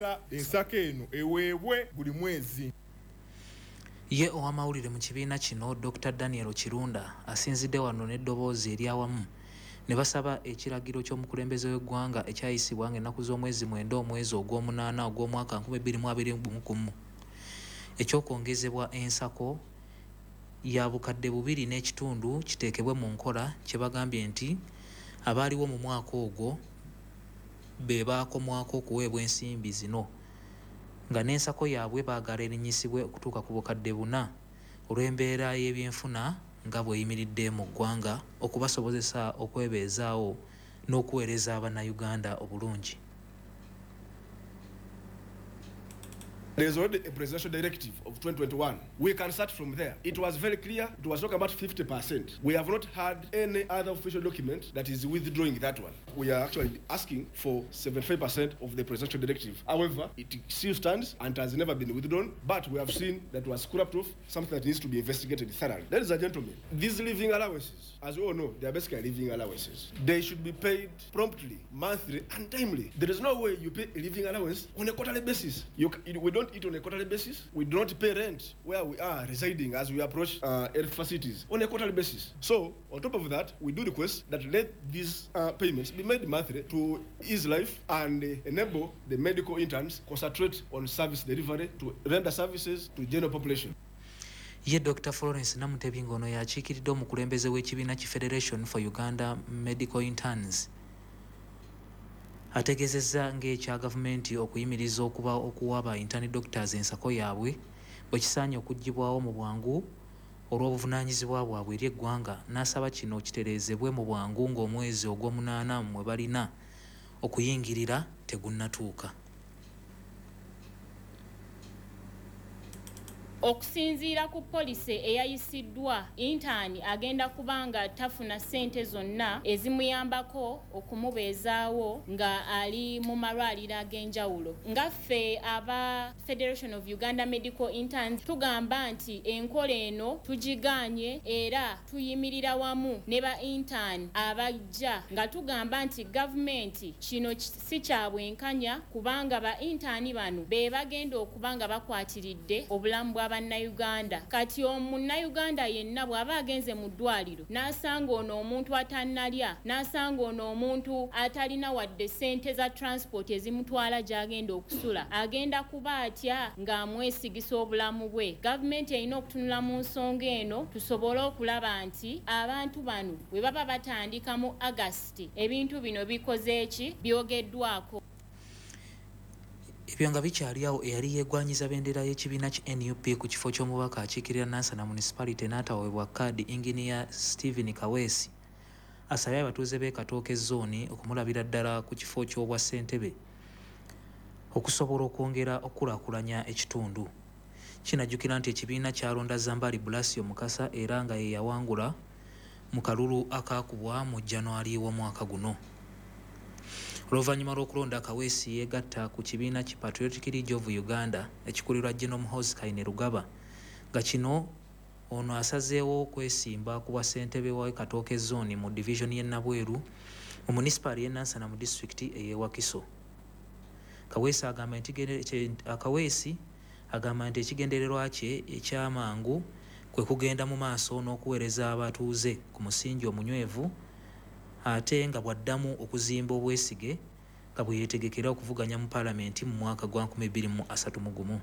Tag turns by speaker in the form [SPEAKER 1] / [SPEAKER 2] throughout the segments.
[SPEAKER 1] ensako eno eweebwe buli mwezi.
[SPEAKER 2] Ye owamawulire mu kibiina kino Dr. Daniel Kirunda asinzidde wano n'eddoboozi eryawamu ne basaba ekiragiro ky'omukulembeze w'eggwanga ekyayisibwa ng'ennaku z'omwezi 9 omwezi ogw'omunaana ogw'omwaka 2021 ekyokwongezebwa ensako ya bukadde 2.5 kiteekebwe mu nkola kye bagambye nti abaaliwo mu mwaka ogwo be baakomwako okuweebwa ensimbi zino nga n'ensako yaabwe baagala erinnyisibwe okutuuka ku bukadde 4 olw'embeera y'ebyenfuna nga bw'eyimiridde mu ggwanga okubasobozesa okwebeezaawo n'okuweereza Abannayuganda obulungi.
[SPEAKER 3] There is already a presidential directive of 2021. We can start from there. It was very clear. It was talking about 50%. We have not had any other official document that is withdrawing that one. We are actually asking for 75% of the presidential directive. However, it still stands and has never been withdrawn. But we have seen that was scrapped off, something that needs to be investigated thoroughly. Ladies and gentlemen, these living allowances, as we all know, they are basically living allowances. They should be paid promptly, monthly, and timely. There is no way you pay a living allowance on a quarterly basis. We don't eat on a quarterly basis. We do not pay rent where we are residing as we approach health facilities on a quarterly basis. So, on top of that, we do request that let these payments be made monthly to ease life and enable the medical interns concentrate on service delivery to render services to general population.
[SPEAKER 2] Ye Dr. Florence Namutebi ngono yakiikiridde omukulembeze w'ekibiina ki Federation for Uganda Medical Interns ategeezezza ng'ekya gavumenti okuyimiriza okuwa aba intern doctors ensako yaabwe bwe kisaanye okuggibwawo mu bwangu olw'obuvunaanyizibwa bwabwe eri eggwanga n'asaba kino kitereezebwe mu bwangu ng'omwezi ogw'omunaana mwe balina okuyingirira tegunnatuuka.
[SPEAKER 4] Okusinziira ku polisi eyayisiddwa, intani agenda kubanga tafuna ssente zonna ezimuyambako okumubeezaawo nga ali mu malwaliro ag'enjawulo. Nga ffe aba Federation of Uganda Medical Interns tugamba nti enkola eno tugiganye era tuyimirira wamu ne ba intani abajja nga tugamba nti gavumenti kino si kya bwenkanya kubanga ba intani bano be bagenda okubanga bakwatiridde obulamu bwa Bannayuganda. Kati Omunnayuganda yenna bw'aba agenze mu ddwaliro n'asanga ono omuntu atannalya n'asanga ono omuntu atalina wadde ssente za transport ezimutwala gy'agenda okusula agenda kuba atya ng'amwesigisa obulamu bwe. Gavumenti erina okutunula mu nsonga eno tusobole okulaba nti abantu bano bwe baba batandika mu August ebintu bino bikoze eki byogeddwako.
[SPEAKER 2] Ebyo nga bikyali awo eyali yeegwanyiza bendera y'ekibiina ki NUP ku kifo ky'omubaka akiikirira Nansana Municipality n'ataweebwa kkaadi Engineer Stephen Kaweesi asabye abatuuze b'e Katooke zooni okumulabira ddala ku kifo ky'obwa ssentebe okusobola okwongera okukulaakulanya ekitundu. Kinajjukira nti ekibiina kyalonda Zambali Blasio Mukasa era nga ye yawangula mu kalulu akaakubwa mu January w'omwaka guno. Oluvannyuma lw'okulonda Kaweesi yeegatta ku kibiina ki Patriotic League of Uganda ekikulirwa General Muhoozi Kainerugaba nga kino ono asazeewo okwesimba ku bwa ssentebe wa Katooke Zone mu division y'e Nabweru mu municipal y'e Nansana mu district ey'e Wakiso. Kaweesi agamba nti ekigendererwa kye ekyamangu kwe kugenda mu maaso n'okuweereza abatuuze ku musingi omunywevu ate nga bwaddamu okuzimba obwesige nga bwe yeetegekera okuvuganya mu Paalamenti mu mwaka gwa 2031.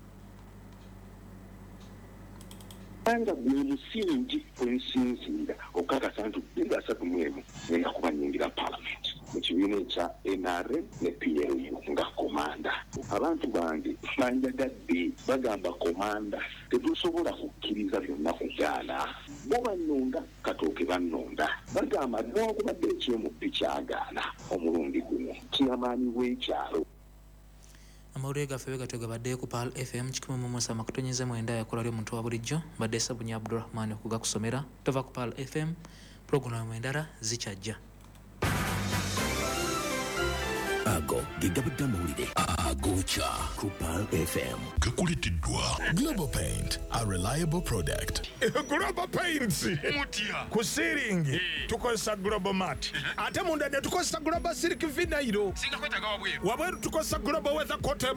[SPEAKER 5] Anga gwe musingi gwensinzira okukakasa nti 2031 ngenda kubanyingira Paalamenti mu kibiina ekya NRM ne PLU nga komanda. Abantu bange banjagadde bagamba komanda tetusobola kukkiriza byonna kugaana. Bo bannonda Katooke bannonda bagamba n'okubadde ekyemuppi kyagaana omulundi guno kiyamaanyi w'ekyalo.
[SPEAKER 2] Amawulire gaffe begatwe gabadde ku Paal FM 103.9 yakola lyo omuntu wa bulijjo badde Sabunyi Abdurrahman okugakusomera tova ku Paal FM programu endala zikyajja.
[SPEAKER 6] ago gegabadde amawulire agocha ku Pearl FM.
[SPEAKER 7] Kakuleteddwa Global Paint, a reliable product.
[SPEAKER 8] Global Paints ku ceiling tukozesa Global Mat ate munda ne tukozesa Global Silk Vinyl wabweru tukozesa Global Weather Coat